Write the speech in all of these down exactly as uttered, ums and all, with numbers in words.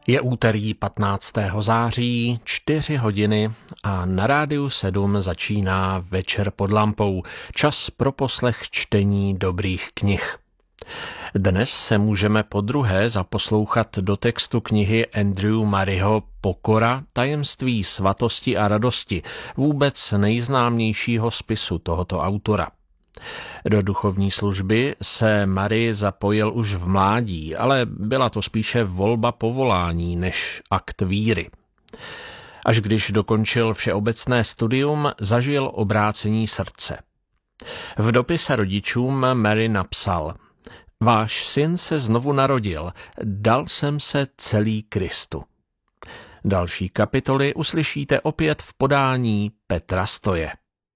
Je úterý patnáctého září, čtyři hodiny a na Rádiu sedm začíná Večer pod lampou, čas pro poslech čtení dobrých knih. Dnes se můžeme podruhé zaposlouchat do textu knihy Andrew Murrayho Pokora, tajemství svatosti a radosti, vůbec nejznámějšího spisu tohoto autora. Do duchovní služby se Murray zapojil už v mládí, ale byla to spíše volba povolání než akt víry. Až když dokončil všeobecné studium, zažil obrácení srdce. V dopise rodičům Murray napsal: Váš syn se znovu narodil, dal jsem se celý Kristu. Další kapitoly uslyšíte opět v podání Petra Stoje.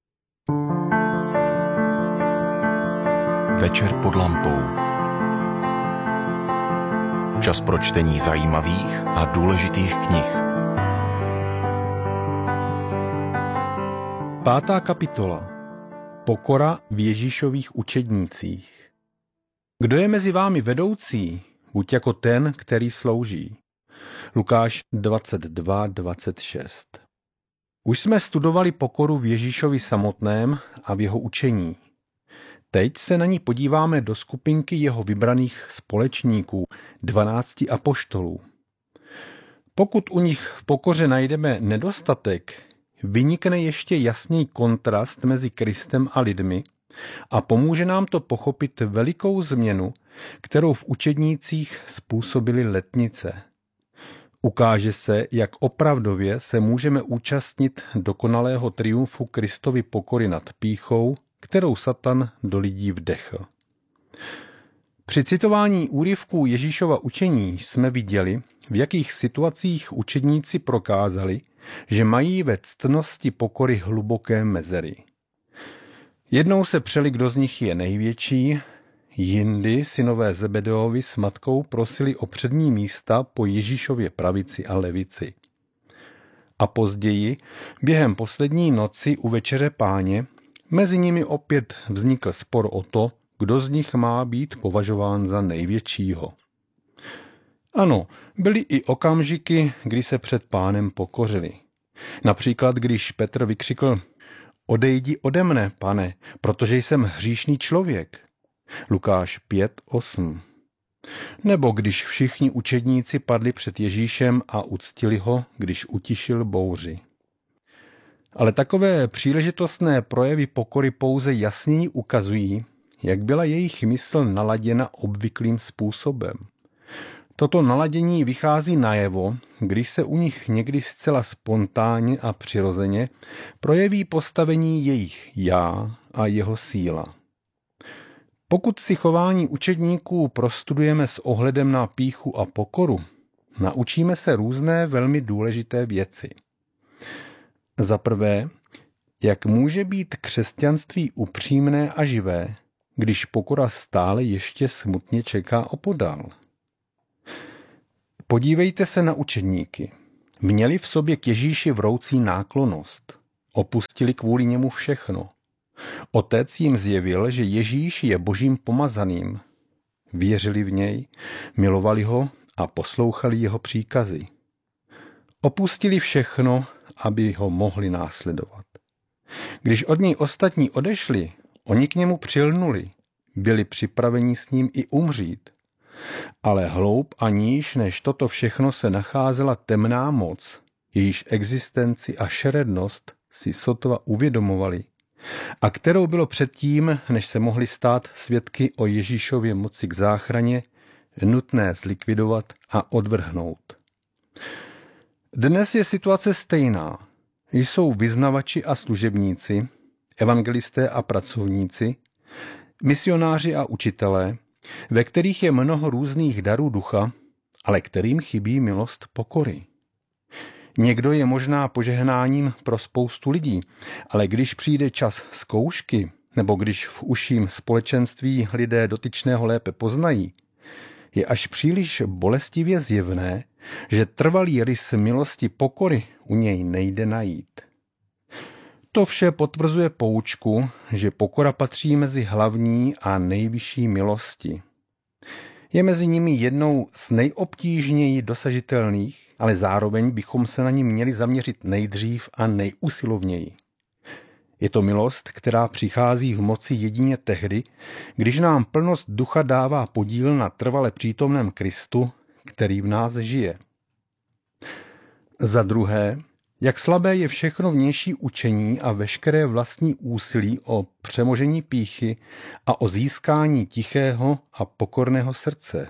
Večer pod lampou. Čas pro čtení zajímavých a důležitých knih. Pátá kapitola. Pokora v Ježíšových učednících. Kdo je mezi vámi vedoucí, buď jako ten, který slouží. Lukáš dvacet dva dvacet šest. Už jsme studovali pokoru v Ježíšovi samotném a v jeho učení. Teď se na ní podíváme do skupinky jeho vybraných společníků, dvanácti apoštolů. Pokud u nich v pokoře najdeme nedostatek, vynikne ještě jasný kontrast mezi Kristem a lidmi a pomůže nám to pochopit velikou změnu, kterou v učednících způsobily letnice. Ukáže se, jak opravdově se můžeme účastnit dokonalého triumfu Kristovy pokory nad pýchou, kterou Satan do lidí vdechl. Při citování úryvků Ježíšova učení jsme viděli, v jakých situacích učedníci prokázali, že mají ve ctnosti pokory hluboké mezery. Jednou se přeli, kdo z nich je největší, jindy synové Zebedeovi s matkou prosili o přední místa po Ježíšově pravici a levici. A později, během poslední noci u večeře Páně, mezi nimi opět vznikl spor o to, kdo z nich má být považován za největšího. Ano, byly i okamžiky, kdy se před Pánem pokořili. Například, když Petr vykřikl: Odejdi ode mne, Pane, protože jsem hříšný člověk. Lukáš pět osm. Nebo když všichni učedníci padli před Ježíšem a uctili ho, když utišil bouři. Ale takové příležitostné projevy pokory pouze jasněji ukazují, jak byla jejich mysl naladěna obvyklým způsobem. Toto naladění vychází najevo, když se u nich někdy zcela spontánně a přirozeně projeví postavení jejich já a jeho síla. Pokud si chování učedníků prostudujeme s ohledem na pýchu a pokoru, naučíme se různé velmi důležité věci. Za prvé, jak může být křesťanství upřímné a živé, když pokora stále ještě smutně čeká opodál. Podívejte se na učedníky. Měli v sobě k Ježíši vroucí náklonnost. Opustili kvůli němu všechno. Otec jim zjevil, že Ježíš je Božím pomazaným. Věřili v něj, milovali ho a poslouchali jeho příkazy. Opustili všechno, aby ho mohli následovat. Když od něj ostatní odešli, oni k němu přilnuli, byli připraveni s ním i umřít. Ale hloub a níž než toto všechno se nacházela temná moc, jejíž existenci a šerednost si sotva uvědomovali a kterou bylo předtím, než se mohli stát svědky o Ježíšově moci k záchraně, nutné zlikvidovat a odvrhnout. Dnes je situace stejná. Jsou vyznavači a služebníci, evangelisté a pracovníci, misionáři a učitelé, ve kterých je mnoho různých darů ducha, ale kterým chybí milost pokory. Někdo je možná požehnáním pro spoustu lidí, ale když přijde čas zkoušky, nebo když v užším společenství lidé dotyčného lépe poznají, je až příliš bolestivě zjevné, že trvalý rys milosti pokory u něj nejde najít. To vše potvrzuje poučku, že pokora patří mezi hlavní a nejvyšší milosti. Je mezi nimi jednou z nejobtížněji dosažitelných, ale zároveň bychom se na ní měli zaměřit nejdřív a nejusilovněji. Je to milost, která přichází v moci jedině tehdy, když nám plnost ducha dává podíl na trvale přítomném Kristu, který v nás žije. Za druhé, jak slabé je všechno vnější učení a veškeré vlastní úsilí o přemožení pýchy a o získání tichého a pokorného srdce.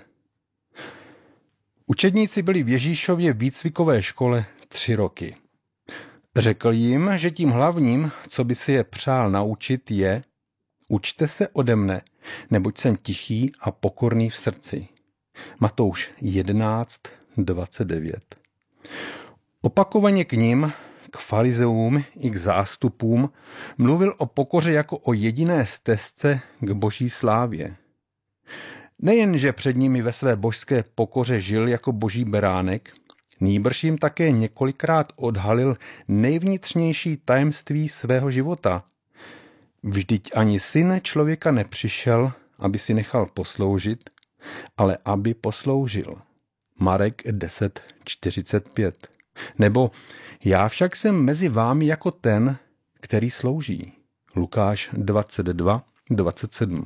Učedníci byli v Ježíšově výcvikové škole tři roky. Řekl jim, že tím hlavním, co by si je přál naučit, je: učte se ode mne, neboť jsem tichý a pokorný v srdci. Matouš jedenáct dvacet devět. Opakovaně k nim, k farizeům i k zástupům, mluvil o pokoře jako o jediné stezce k boží slávě. Nejen, že před nimi ve své božské pokoře žil jako boží beránek, nýbrž jim také několikrát odhalil nejvnitřnější tajemství svého života. Vždyť ani syn člověka nepřišel, aby si nechal posloužit, ale aby posloužil. Marek deset čtyřicet pět. Nebo já však jsem mezi vámi jako ten, který slouží. Lukáš dvacet dva dvacet sedm.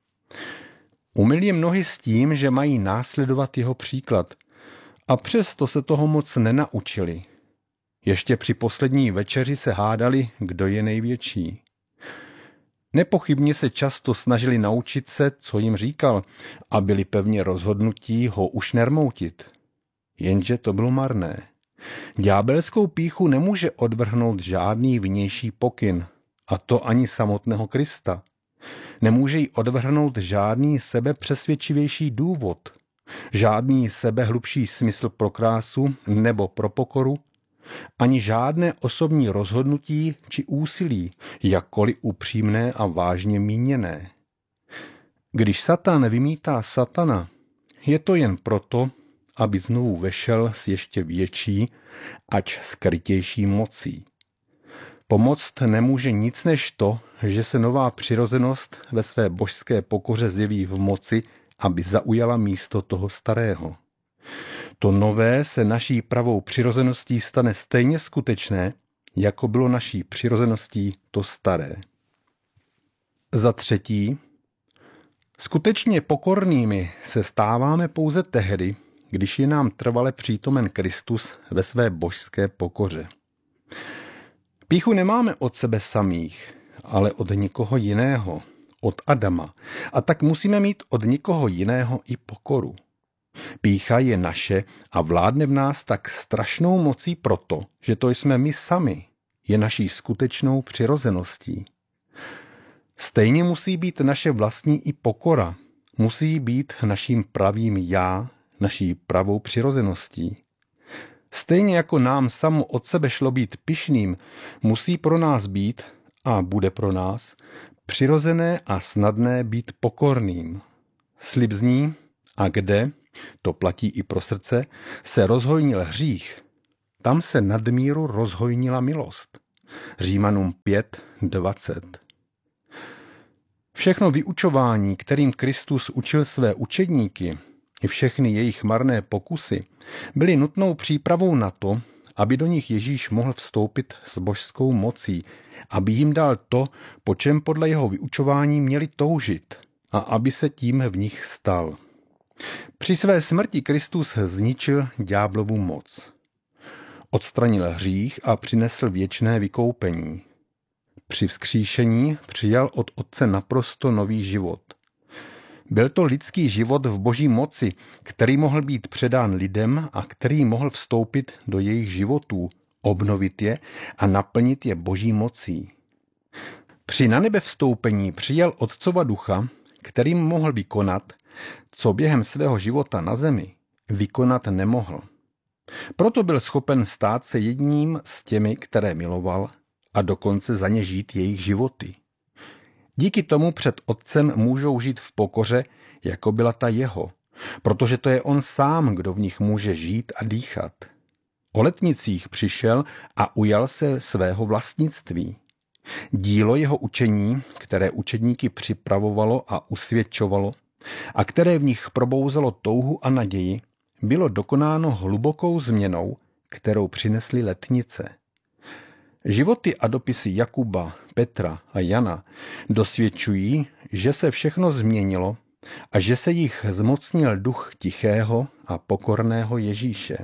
Umyl jim nohy s tím, že mají následovat jeho příklad, a přesto se toho moc nenaučili. Ještě při poslední večeři se hádali, kdo je největší. Nepochybně se často snažili naučit se, co jim říkal, a byli pevně rozhodnutí ho už nermoutit. Jenže to bylo marné. Ďábelskou pýchu nemůže odvrhnout žádný vnější pokyn, a to ani samotného Krista. Nemůže jí odvrhnout žádný sebepřesvědčivější důvod, žádný sebehlubší smysl pro krásu nebo pro pokoru, ani žádné osobní rozhodnutí či úsilí, jakkoliv upřímné a vážně míněné. Když Satan vymítá Satana, je to jen proto, aby znovu vešel s ještě větší, ač skrytější mocí. Pomoct nemůže nic než to, že se nová přirozenost ve své božské pokoře zjeví v moci, aby zaujala místo toho starého. To nové se naší pravou přirozeností stane stejně skutečné, jako bylo naší přirozeností to staré. Za třetí, skutečně pokornými se stáváme pouze tehdy, když je nám trvale přítomen Kristus ve své božské pokoře. Pýchu nemáme od sebe samých, ale od někoho jiného, od Adama, a tak musíme mít od někoho jiného i pokoru. Pýcha je naše a vládne v nás tak strašnou mocí proto, že to jsme my sami, je naší skutečnou přirozeností. Stejně musí být naše vlastní i pokora, musí být naším pravým já, naší pravou přirozeností. Stejně jako nám samo od sebe šlo být pyšným, musí pro nás být, a bude pro nás, přirozené a snadné být pokorným. Slib zní: a kde, to platí i pro srdce, se rozhojnil hřích, tam se nadmíru rozhojnila milost. Římanům pět dvacet. Všechno vyučování, kterým Kristus učil své učedníky, i všechny jejich marné pokusy, byly nutnou přípravou na to, aby do nich Ježíš mohl vstoupit s božskou mocí, aby jim dal to, po čem podle jeho vyučování měli toužit, a aby se tím v nich stal. Při své smrti Kristus zničil ďáblovu moc. Odstranil hřích a přinesl věčné vykoupení. Při vzkříšení přijal od Otce naprosto nový život. Byl to lidský život v boží moci, který mohl být předán lidem a který mohl vstoupit do jejich životů, obnovit je a naplnit je boží mocí. Při na nebe vstoupení přijal Otcova ducha, kterým mohl vykonat, co během svého života na zemi vykonat nemohl. Proto byl schopen stát se jedním z těmi, které miloval, a dokonce za ně žít jejich životy. Díky tomu před Otcem můžou žít v pokoře, jako byla ta jeho, protože to je on sám, kdo v nich může žít a dýchat. O letnicích přišel a ujal se svého vlastnictví. Dílo jeho učení, které učedníky připravovalo a usvědčovalo, a které v nich probouzelo touhu a naději, bylo dokonáno hlubokou změnou, kterou přinesly letnice. Životy a dopisy Jakuba, Petra a Jana dosvědčují, že se všechno změnilo a že se jich zmocnil duch tichého a pokorného Ježíše.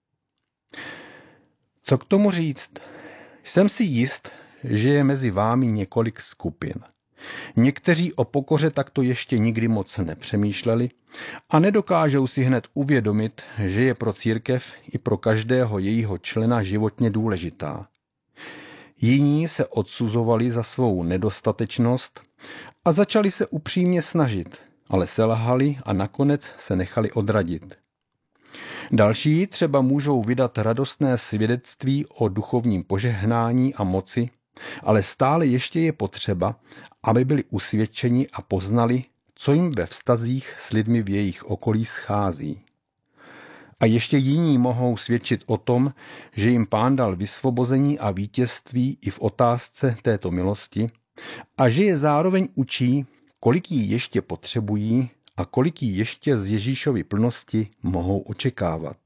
Co k tomu říct? Jsem si jist, že je mezi vámi několik skupin. Někteří o pokoře takto ještě nikdy moc nepřemýšleli a nedokážou si hned uvědomit, že je pro církev i pro každého jejího člena životně důležitá. Jiní se odsuzovali za svou nedostatečnost a začali se upřímně snažit, ale selhali a nakonec se nechali odradit. Další třeba můžou vydat radostné svědectví o duchovním požehnání a moci, ale stále ještě je potřeba, aby byli usvědčeni a poznali, co jim ve vztazích s lidmi v jejich okolí schází. A ještě jiní mohou svědčit o tom, že jim Pán dal vysvobození a vítězství i v otázce této milosti a že je zároveň učí, kolik jí ještě potřebují a kolik jí ještě z Ježíšovy plnosti mohou očekávat.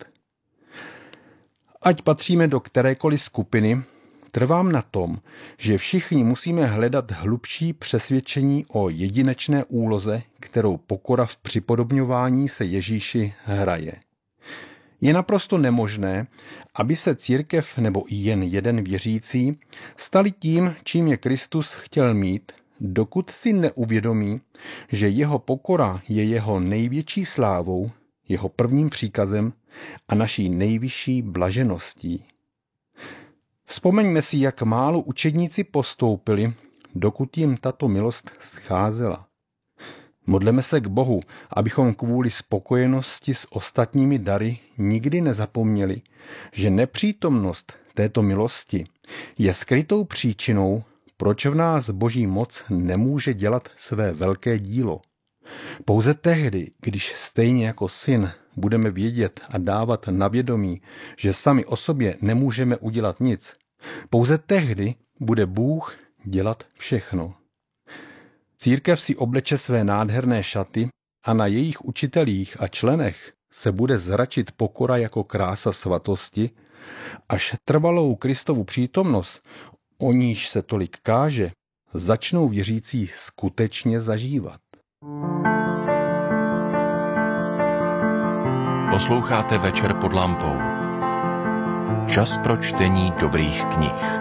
Ať patříme do kterékoliv skupiny, trvám na tom, že všichni musíme hledat hlubší přesvědčení o jedinečné úloze, kterou pokora v připodobňování se Ježíši hraje. Je naprosto nemožné, aby se církev nebo i jen jeden věřící stali tím, čím je Kristus chtěl mít, dokud si neuvědomí, že jeho pokora je jeho největší slávou, jeho prvním příkazem a naší nejvyšší blažeností. Vzpomeňme si, jak málo učedníci postoupili, dokud jim tato milost scházela. Modleme se k Bohu, abychom kvůli spokojenosti s ostatními dary nikdy nezapomněli, že nepřítomnost této milosti je skrytou příčinou, proč v nás Boží moc nemůže dělat své velké dílo. Pouze tehdy, když stejně jako syn budeme vědět a dávat na vědomí, že sami o sobě nemůžeme udělat nic, pouze tehdy bude Bůh dělat všechno. Církev si obleče své nádherné šaty a na jejich učitelích a členech se bude zračit pokora jako krása svatosti, až trvalou Kristovu přítomnost, o níž se tolik káže, začnou věřící skutečně zažívat. Posloucháte Večer pod lampou. Čas pro čtení dobrých knih.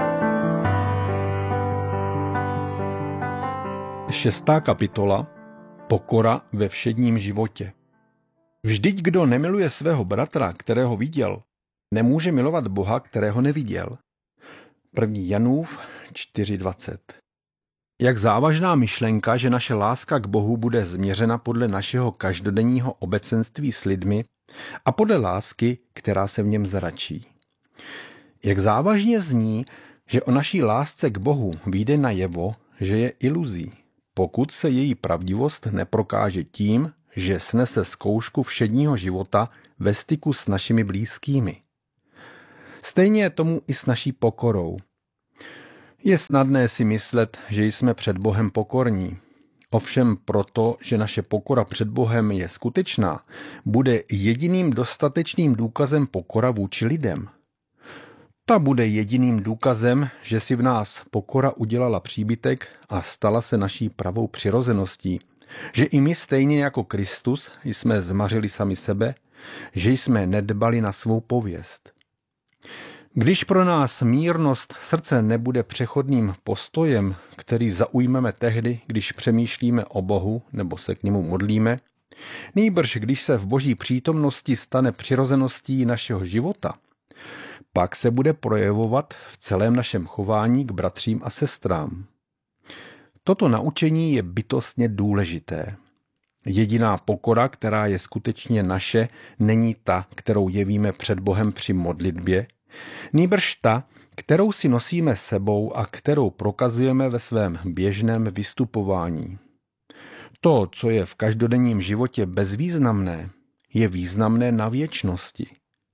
Šestá kapitola. Pokora ve všedním životě. Vždyť kdo nemiluje svého bratra, kterého viděl, nemůže milovat Boha, kterého neviděl. první Janův čtyři dvacet. Jak závažná myšlenka, že naše láska k Bohu bude změřena podle našeho každodenního obecenství s lidmi a podle lásky, která se v něm zračí. Jak závažně zní, že o naší lásce k Bohu vyjde najevo, že je iluzí, pokud se její pravdivost neprokáže tím, že snese zkoušku všedního života ve styku s našimi blízkými. Stejně je tomu i s naší pokorou. Je snadné si myslet, že jsme před Bohem pokorní. Ovšem proto, že naše pokora před Bohem je skutečná, bude jediným dostatečným důkazem pokora vůči lidem. Ta bude jediným důkazem, že si v nás pokora udělala příbytek a stala se naší pravou přirozeností, že i my stejně jako Kristus jsme zmařili sami sebe, že jsme nedbali na svou pověst. Když pro nás mírnost srdce nebude přechodným postojem, který zaujmeme tehdy, když přemýšlíme o Bohu nebo se k němu modlíme, nýbrž když se v Boží přítomnosti stane přirozeností našeho života, pak se bude projevovat v celém našem chování k bratřím a sestrám. Toto naučení je bytostně důležité. Jediná pokora, která je skutečně naše, není ta, kterou jevíme před Bohem při modlitbě, nýbrž ta, kterou si nosíme sebou a kterou prokazujeme ve svém běžném vystupování. To, co je v každodenním životě bezvýznamné, je významné na věčnosti.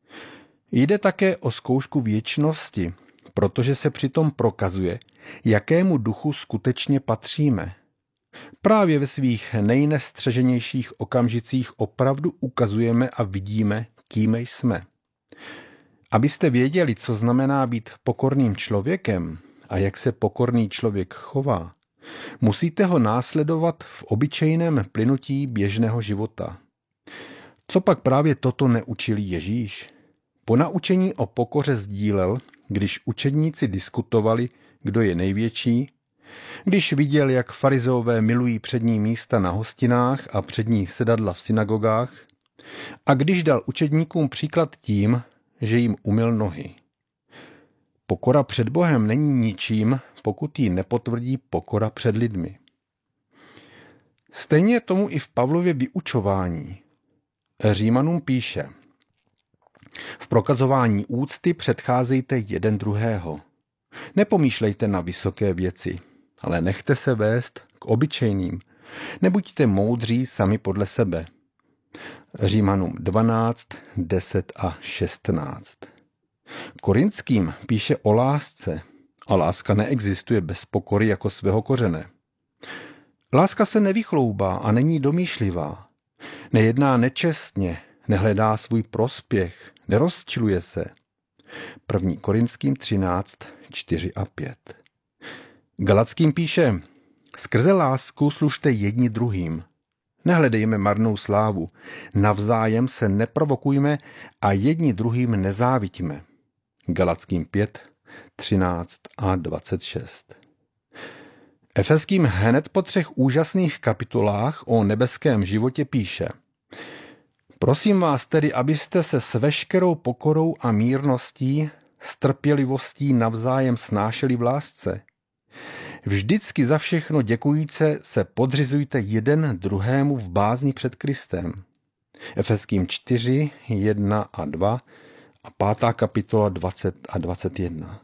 Jde také o zkoušku věčnosti, protože se přitom prokazuje, jakému duchu skutečně patříme. Právě ve svých nejnestřeženějších okamžicích opravdu ukazujeme a vidíme, kým jsme. Abyste věděli, co znamená být pokorným člověkem a jak se pokorný člověk chová, musíte ho následovat v obyčejném plynutí běžného života. Co pak právě toto neučil Ježíš? Po naučení o pokoře sdílel, když učedníci diskutovali, kdo je největší, když viděl, jak farizeové milují přední místa na hostinách a přední sedadla v synagogách, a když dal učedníkům příklad tím, že jim umyl nohy. Pokora před Bohem není ničím, pokud ji nepotvrdí pokora před lidmi. Stejně je tomu i v Pavlově vyučování. Římanům píše: v prokazování úcty předcházejte jeden druhého. Nepomýšlejte na vysoké věci, ale nechte se vést k obyčejným. Nebuďte moudří sami podle sebe. Římanům dvanáct, deset a šestnáct. Korinským píše o lásce, a láska neexistuje bez pokory jako svého kořene. Láska se nevychloubá a není domýšlivá. Nejedná nečestně, nehledá svůj prospěch, nerozčiluje se. první Korinským třináct, čtyři a pět. Galackým píše: skrze lásku služte jedni druhým. Nehledejme marnou slávu, navzájem se neprovokujme a jedni druhým nezáviďme. Galackým pět, třináct a dvacet šest. Efeským hned po třech úžasných kapitolách o nebeském životě píše: prosím vás tedy, abyste se s veškerou pokorou a mírností, s trpělivostí navzájem snášeli v lásce. Vždycky za všechno děkujíce se podřizujte jeden druhému v bázni před Kristem. Efeským čtyři, jedna a dva a pátá kapitola dvacet a dvacet jedna.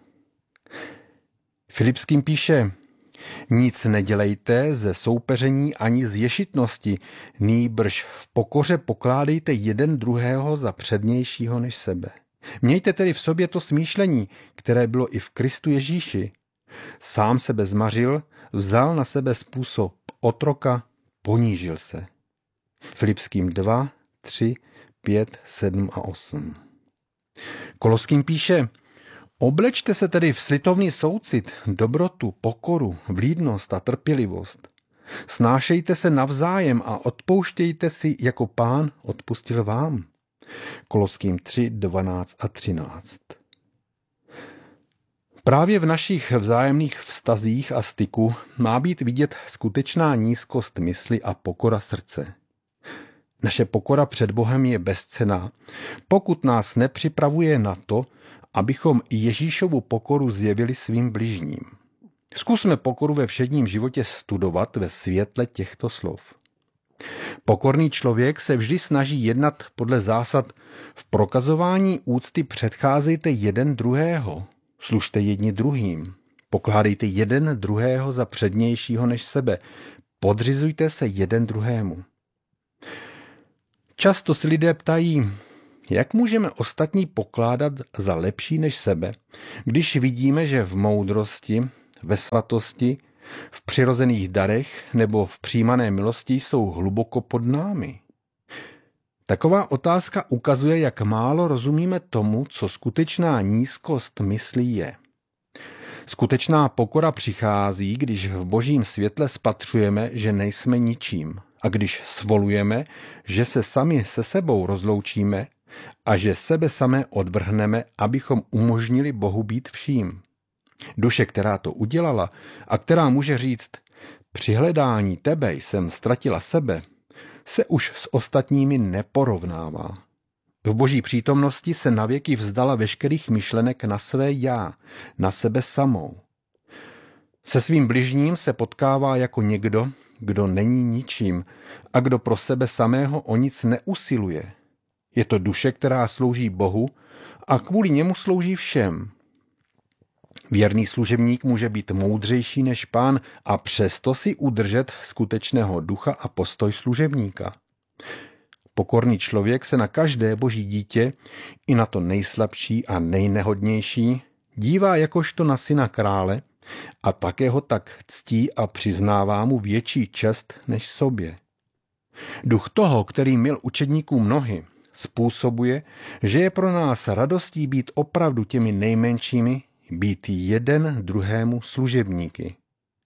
Filipským píše: nic nedělejte ze soupeření ani z ješitnosti, nýbrž v pokoře pokládejte jeden druhého za přednějšího než sebe. Mějte tedy v sobě to smýšlení, které bylo i v Kristu Ježíši. Sám sebe zmařil, vzal na sebe způsob otroka, ponížil se. Filipským dva, tři, pět, sedm a osm. Koloským píše: oblečte se tedy v slitovný soucit, dobrotu, pokoru, vlídnost a trpělivost. Snášejte se navzájem a odpouštějte si, jako Pán odpustil vám. Koloským tři, dvanáct a třináct. Právě v našich vzájemných vztazích a styku má být vidět skutečná nízkost mysli a pokora srdce. Naše pokora před Bohem je bezcenná, pokud nás nepřipravuje na to, abychom Ježíšovu pokoru zjevili svým bližním. Zkusme pokoru ve všedním životě studovat ve světle těchto slov. Pokorný člověk se vždy snaží jednat podle zásad: v prokazování úcty předcházejte jeden druhého, služte jedni druhým, pokládejte jeden druhého za přednějšího než sebe, podřizujte se jeden druhému. Často si lidé ptají, jak můžeme ostatní pokládat za lepší než sebe, když vidíme, že v moudrosti, ve svatosti, v přirozených darech nebo v přijímané milosti jsou hluboko pod námi. Taková otázka ukazuje, jak málo rozumíme tomu, co skutečná nízkost myslí je. Skutečná pokora přichází, když v božím světle spatřujeme, že nejsme ničím, a když svolujeme, že se sami se sebou rozloučíme a že sebe samé odvrhneme, abychom umožnili Bohu být vším. Duše, která to udělala a která může říct: při hledání tebe jsem ztratila sebe, se už s ostatními neporovnává. V boží přítomnosti se navěky vzdala veškerých myšlenek na své já, na sebe samou. Se svým bližním se potkává jako někdo, kdo není ničím a kdo pro sebe samého o nic neusiluje. Je to duše, která slouží Bohu a kvůli němu slouží všem. Věrný služebník může být moudřejší než Pán a přesto si udržet skutečného ducha a postoj služebníka. Pokorný člověk se na každé boží dítě, i na to nejslabší a nejnehodnější, dívá jakožto na syna krále a také ho tak ctí a přiznává mu větší čest než sobě. Duch toho, který mil učedníkům nohy, způsobuje, že je pro nás radostí být opravdu těmi nejmenšími, být jeden druhému služebníky.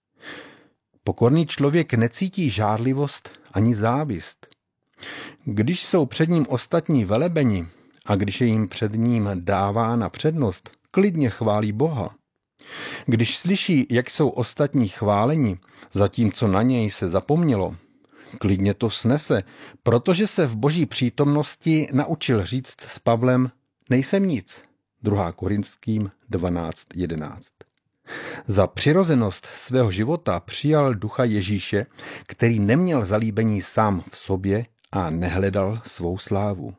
Pokorný člověk necítí žárlivost ani závist. Když jsou před ním ostatní velebeni a když je jim před ním dávána přednost, klidně chválí Boha. Když slyší, jak jsou ostatní chváleni, zatímco na něj se zapomnělo, klidně to snese, protože se v Boží přítomnosti naučil říct s Pavlem: nejsem nic. druhá Korinským dvanáct jedenáct. Za přirozenost svého života přijal ducha Ježíše, který neměl zalíbení sám v sobě a nehledal svou slávu.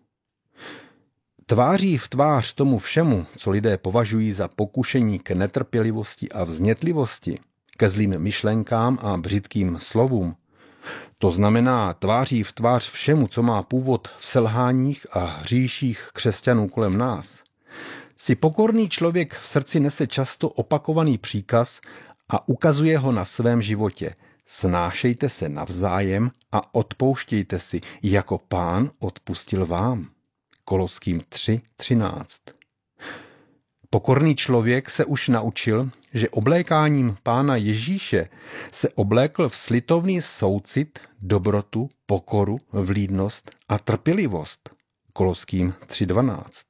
Tváří v tvář tomu všemu, co lidé považují za pokušení k netrpělivosti a vznětlivosti, ke zlým myšlenkám a břitkým slovům, to znamená tváří v tvář všemu, co má původ v selháních a hříších křesťanů kolem nás, si pokorný člověk v srdci nese často opakovaný příkaz a ukazuje ho na svém životě. Snášejte se navzájem a odpouštějte si, jako Pán odpustil vám. Koloským tři třináct. Pokorný člověk se už naučil, že oblékáním Pána Ježíše se oblékl v slitovný soucit, dobrotu, pokoru, vlídnost a trpělivost. Koloským tři dvanáct.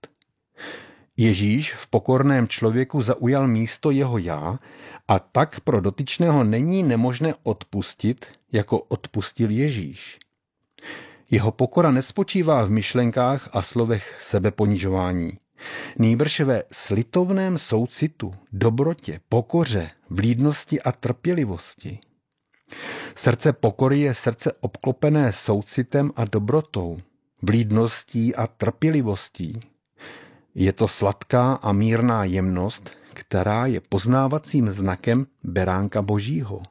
Ježíš v pokorném člověku zaujal místo jeho já a tak pro dotyčného není nemožné odpustit, jako odpustil Ježíš. Jeho pokora nespočívá v myšlenkách a slovech sebeponižování. Nýbrž ve slitovném soucitu, dobrotě, pokoře, vlídnosti a trpělivosti. Srdce pokory je srdce obklopené soucitem a dobrotou, vlídností a trpělivostí. Je to sladká a mírná jemnost, která je poznávacím znakem beránka Božího.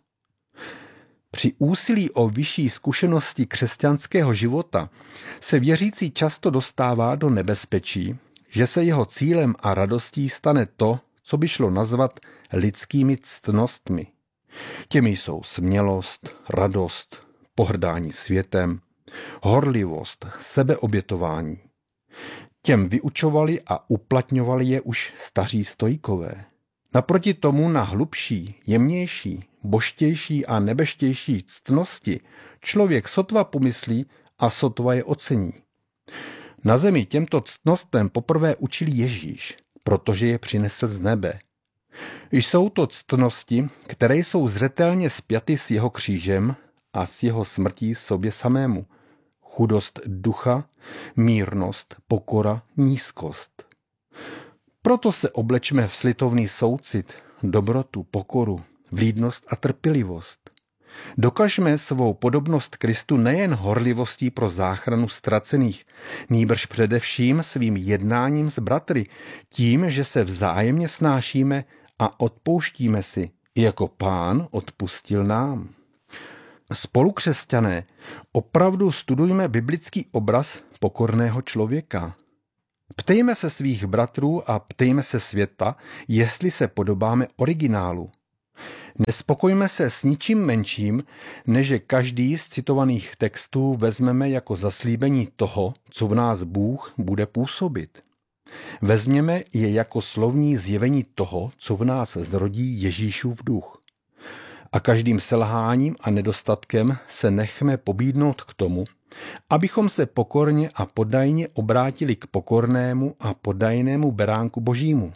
Při úsilí o vyšší zkušenosti křesťanského života se věřící často dostává do nebezpečí, že se jeho cílem a radostí stane to, co by šlo nazvat lidskými ctnostmi. Těmi jsou smělost, radost, pohrdání světem, horlivost, sebeobětování. Těm vyučovali a uplatňovali je už staří stoikové. Naproti tomu na hlubší, jemnější, božtější a nebeštější ctnosti člověk sotva pomyslí a sotva je ocení. Na zemi těmto ctnostem poprvé učil Ježíš, protože je přinesl z nebe. Jsou to ctnosti, které jsou zřetelně spjaty s jeho křížem a s jeho smrtí sobě samému. Chudost ducha, mírnost, pokora, nízkost. Proto se oblečme v slitovný soucit, dobrotu, pokoru, vlídnost a trpělivost. Dokažme svou podobnost Kristu nejen horlivostí pro záchranu ztracených, nýbrž především svým jednáním s bratry, tím, že se vzájemně snášíme a odpouštíme si, jako Pán odpustil nám. Spolukřesťané, opravdu studujme biblický obraz pokorného člověka. Ptejme se svých bratrů a ptejme se světa, jestli se podobáme originálu. Nespokojme se s ničím menším, než že každý z citovaných textů vezmeme jako zaslíbení toho, co v nás Bůh bude působit. Vezměme je jako slovní zjevení toho, co v nás zrodí Ježíšův duch. A každým selháním a nedostatkem se nechme pobídnout k tomu, abychom se pokorně a podajně obrátili k pokornému a podajnému beránku Božímu.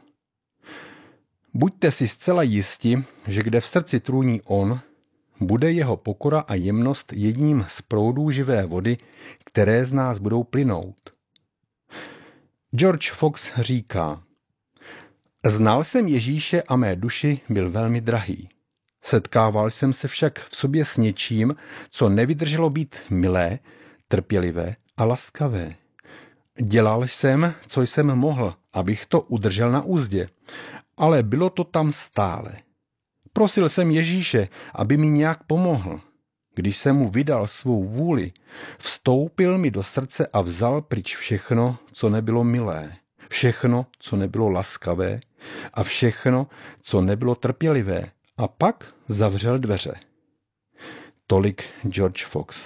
Buďte si zcela jisti, že kde v srdci trůní on, bude jeho pokora a jemnost jedním z proudů živé vody, které z nás budou plynout. George Fox říká: znal jsem Ježíše a mé duši byl velmi drahý. Setkával jsem se však v sobě s něčím, co nevydrželo být milé, trpělivé a laskavé. Dělal jsem, co jsem mohl, abych to udržel na úzdě, ale bylo to tam stále. Prosil jsem Ježíše, aby mi nějak pomohl. Když jsem mu vydal svou vůli, vstoupil mi do srdce a vzal pryč všechno, co nebylo milé, všechno, co nebylo laskavé, a všechno, co nebylo trpělivé, a pak zavřel dveře. Tolik George Fox.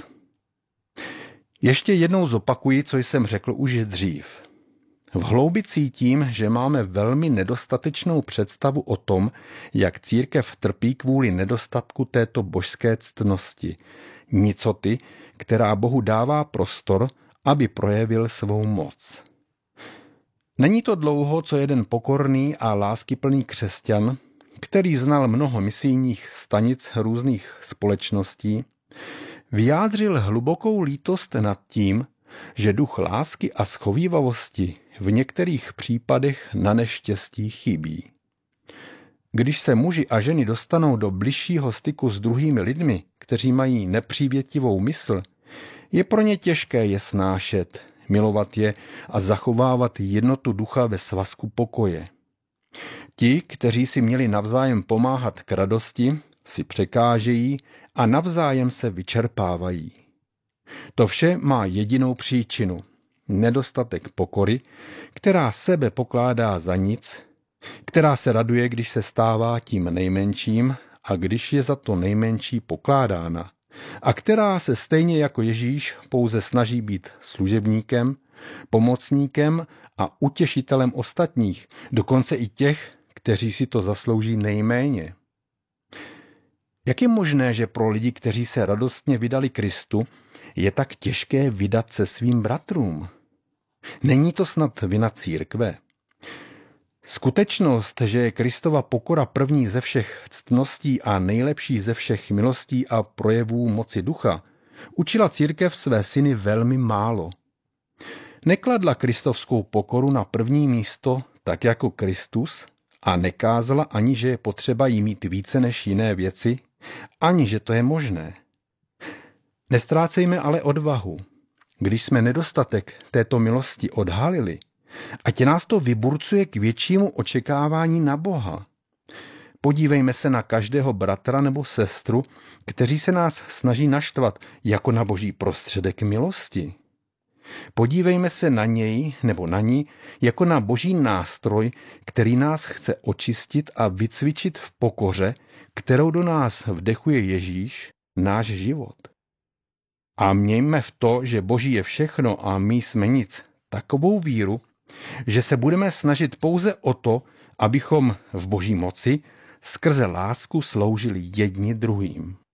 Ještě jednou zopakuji, co jsem řekl už dřív. V hloubi cítím, že máme velmi nedostatečnou představu o tom, jak církev trpí kvůli nedostatku této božské ctnosti, nicoty, která Bohu dává prostor, aby projevil svou moc. Není to dlouho, co jeden pokorný a láskyplný křesťan, který znal mnoho misijních stanic různých společností, vyjádřil hlubokou lítost nad tím, že duch lásky a schovívavosti v některých případech na neštěstí chybí. Když se muži a ženy dostanou do bližšího styku s druhými lidmi, kteří mají nepřívětivou mysl, je pro ně těžké je snášet, milovat je a zachovávat jednotu ducha ve svazku pokoje. Ti, kteří si měli navzájem pomáhat k radosti, si překážejí a navzájem se vyčerpávají. To vše má jedinou příčinu. Nedostatek pokory, která sebe pokládá za nic, která se raduje, když se stává tím nejmenším a když je za to nejmenší pokládána, a která se stejně jako Ježíš pouze snaží být služebníkem, pomocníkem a utěšitelem ostatních, dokonce i těch, kteří si to zaslouží nejméně. Jak je možné, že pro lidi, kteří se radostně vydali Kristu, je tak těžké vydat se svým bratrům? Není to snad vina církve? Skutečnost, že je Kristova pokora první ze všech ctností a nejlepší ze všech milostí a projevů moci ducha, učila církev své syny velmi málo. Nekladla kristovskou pokoru na první místo tak jako Kristus a nekázala ani, že je potřeba jí mít více než jiné věci, ani že to je možné. Nestrácejme ale odvahu. Když jsme nedostatek této milosti odhalili, ať nás to vyburcuje k většímu očekávání na Boha. Podívejme se na každého bratra nebo sestru, kteří se nás snaží naštvat jako na boží prostředek milosti. Podívejme se na něj nebo na ní jako na boží nástroj, který nás chce očistit a vycvičit v pokoře, kterou do nás vdechuje Ježíš, náš život. A mějme v to, že Boží je všechno a my jsme nic, takovou víru, že se budeme snažit pouze o to, abychom v Boží moci skrze lásku sloužili jedni druhým.